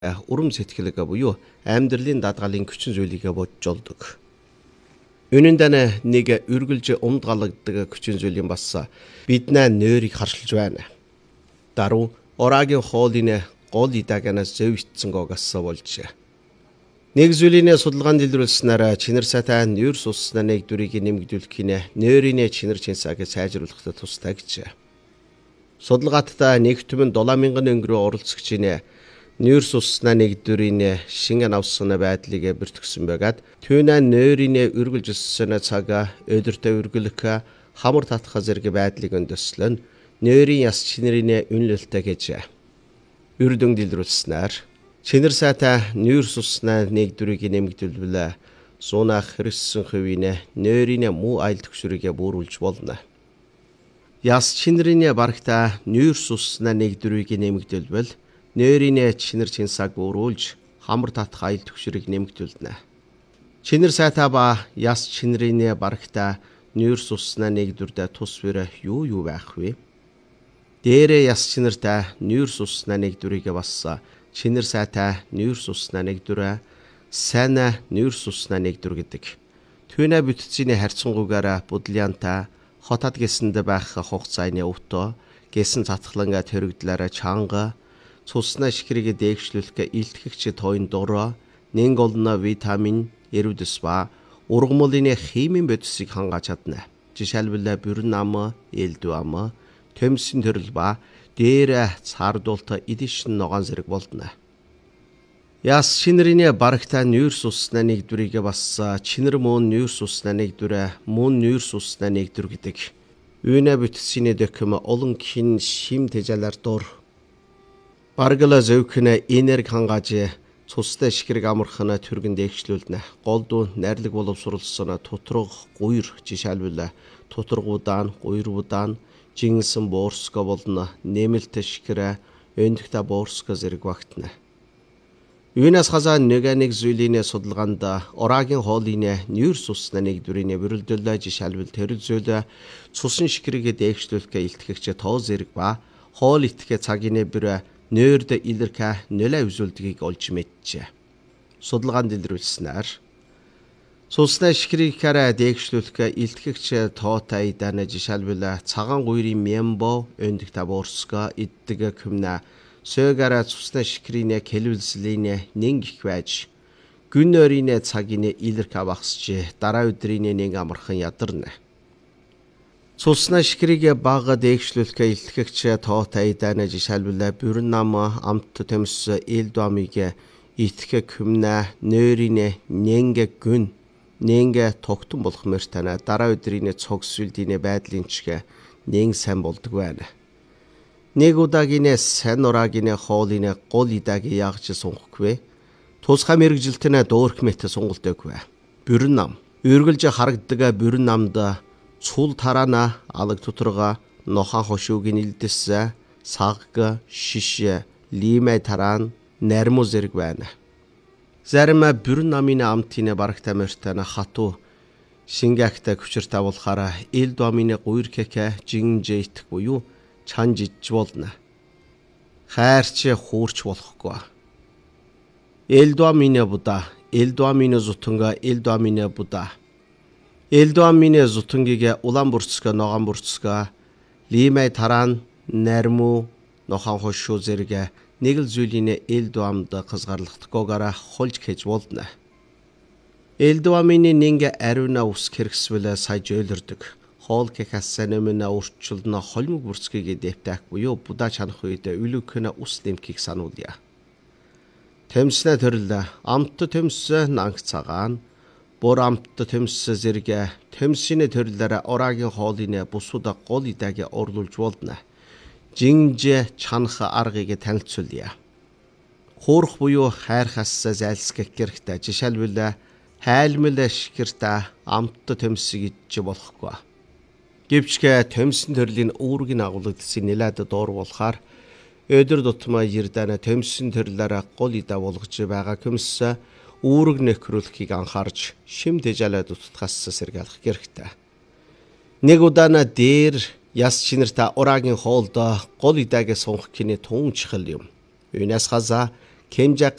урам сэтгэлгээ буюу амьдралын даатгалын хүчин зүйлийгээ бодж олдог. Үүнэн дэне нэг үргэлж умдгалагддаг хүчин зүйлийн бас биднээ нойрыг харшилж байна. Дару ораагийн хоолын гол идагнаас зөвитсэнгоогаас болж. Нэг зүйлийн судалгаанд илрүүлснээр чинэр сайтай нойр суснаа нэг дүрийг нэмэгдүүлэх нь нойрын чинэр чинсааг сайжруулахад тустай гэж. Судалгааттай нэгтмэн 7000 өнгөрөө оролцогчийн нойр суснаа нэг дүрийн шингэн авсан байдлыг бүртгэсэн байгаад түүнээ нойрын үргэлжилсэн цагаа өдөртөө үргэлэх хамар татах зэрэг байдлыг өндөслөн нойрын яс чинэрийн үнэлэлтэй гэж үрдөн дэлгэрүүлснээр чинэр сайтай нойр суснаа нэг дүрийг нэмэгдүүлвэл суунах хэрэгсэн хувийн нойрын муу айл төгшрийг бөөрүүлж болно. Яс чинэрийн барагта нойр суснаа нэг дүрийг нэмэгдүүлвэл нойрын чинэр чинсааг бөөрүүлж хамар татах айл төгшрийг нэмэгдүүлнэ. Чинэр сайтай ба яс чинэрийн барагта нойр суснаа нэг дүрдээ тус бүр юу байх вэ? Дээрээ яс чинэртэй нойр суснаа нэг дүрийг бас чинэр сайтай нойр суснаа нэг дүрээ сайн нойр суснаа нэг дүр гэдэг. Түүнээ бүтцийн харьцангуйгаар будлиантай хотод гэсэнд байх хугацааны өвтөө гэсэн цатхланга төрөгдлөөрэ чанга цуснаа шикрийг дээгшлүүлэх илтгэгч тойн дороо нэн олно витамин эрүүдэс ба ургамлын химийн бодисыг хангааж чадна. Жишээлбэл бүрэн ам, элдв ам, төмсөн төрөл ба дээр цаардуулт эдишн ногоон зэрэг болно. Яс чинэрийн барагтай нойр суснаа нэг дүрийг бас чинэр мөн нойр суснаа нэг дүрэ мөн нойр суснаа нэг дүр гэдэг. Үүнэ бүтцийн дэхэм олон хин шим тэжээлэр дор баргала зөвхөн энерги хангааж цустай шикрэг амархана түргэн дээгшлүүлнэ. Голдуу найрлаг боловсруулсан тутраг гуйр жишээлбэл тутрагуудaan гуйруудaan жинсэн боорско болно. Нэмэлт шикрэ өндөгтэй боорско зэрэг багтана. Үүнээс хазаа нэг зүйлийн судалгаанд ораагийн хоолын нойр суснаа нэг дүрийн бүрэлдэл жишээлбэл тэрэл зүйл цусан шикрийг дээгшлүүлэх илтгэгч тоо зэрэг ба хоол итгэх цагийн бүр нойрд илэрхэ нөлөө үзүүлдгийг олж мэджээ. Судалгаанд илрүүлснээр цуснаа шикрийг дээгшлүүлэх илтгэгч тоотой дана жишээлбэл цагаан гуйрын мембо өндөгтэй боорско иддэг хүмнэ сөөгара цуснаа шикрийн хэлвэлслийн нэг их байж гүн өрийн цагийн илэрхэ багсч дараа өдрийн нэг амархан ядарна. Цуснаа шикрийг бага дээгшлүүлэх илтгэгч тоотой дана жишээлбэл бүрэн ам амт төмс элдвамыг итгэх хүмнэ нойрын нэнгэ гүн нэнгэ тогтон болох мөртана дараа өдрийн цог сүлдийн байдлын чиг нэн сайн болдог байна. Нэг удаагийн сайн ураагийн хоолын гол идаг яагч сунгахгүй. Тусгай мэрэгжилтэн дөөрх мэт сунгалдаг бай. Бүрэн нам үргэлж харагддаг бүрэн намд цул тараана алаг тутрага нохан хошуугийн илдэс саг шиш лимэ таран нарму зэрэг байна. Зарим бүрэн намын амтын барагтай мөртана хатуу шингахтай хүчртэй болохоор элд амын гуйркэкэ жинжэйт буюу чанжиж болно. Хайрч хуурч болохгүй. Элдвамине буда, элдвамине зутунга, элдвамине буда. Элдвамине зутунгийг улаан бүрцгээ, ногоон бүрцгээ, лимэ таран, нарму, нохон хошуу зэрэг нэг л зүйлийн элдвамд хязгаарлахдаггүйгээр хулж хийж болно. Элдвамины нэг ариуна ус хэрэгсвэл сая жөөлөрдөг. Хоол гэхээс нэмэн урчлна холимог бүрцгийг дэвтэх буюу будаа чанах үед үлүүхнэ ус нэмхийг сануулъя. Төмснэ төрөл амт төмс нанг цагаан бор амт төмс зэрэг төмсийн төрлөөр ораагийн хоолын бусууд гол иdag орлуулж болно. Жинж чанах аргыг танилцуулъя. Хуурах буюу хайрхаас зайлсгах хэрэгтэй. Жишээлбэл хайлмал шикэртэй амт төмс гэж болохгүй. Гэвчгээ төмсөн төрлийн үүргийн агуулгадсан нэлээд доор болохоор өдөр тутмаа ярдана төмсөн төрлөөр гол идэ болгож байгаа хүмс үүрэг нөхрүүлэхийг анхаарч шим тэжээлээд утгаас сэргийлэх хэрэгтэй. Нэг удаана дээр яс чинэртэй ораагийн хоолд гол идэгээ сунх кине тун чихэл юм. Юунаас хаза Кенже